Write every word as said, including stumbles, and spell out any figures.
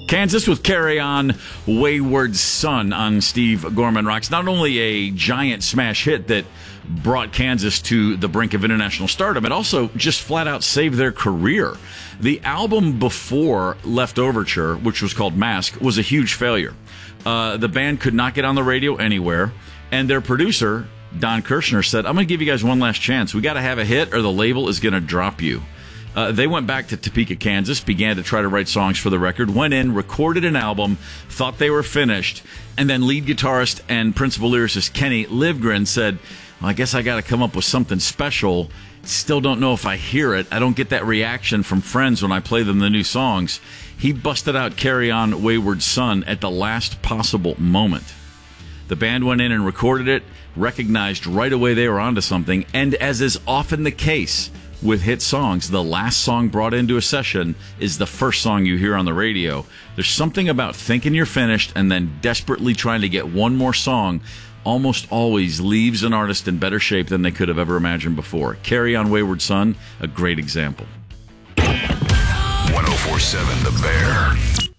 Kansas with Carry On, Wayward Son on Steve Gorman Rocks. Not only a giant smash hit that brought Kansas to the brink of international stardom, it also just flat out saved their career. The album before Left Overture, which was called Mask, was a huge failure. Uh, the band could not get on the radio anywhere, and their producer, Don Kirshner, said, I'm going to give you guys one last chance. We got to have a hit or the label is going to drop you. Uh, they went back to Topeka, Kansas, began to try to write songs for the record, went in, recorded an album, thought they were finished, and then lead guitarist and principal lyricist Kenny Livgren said, well, I guess I got to come up with something special. Still don't know if I hear it. I don't get that reaction from friends when I play them the new songs. He busted out Carry On, Wayward Son at the last possible moment. The band went in and recorded it, recognized right away they were onto something, and as is often the case with hit songs, the last song brought into a session is the first song you hear on the radio. There's something about thinking you're finished and then desperately trying to get one more song almost always leaves an artist in better shape than they could have ever imagined before. Carry On, Wayward Son, a great example. one oh four point seven The Bear.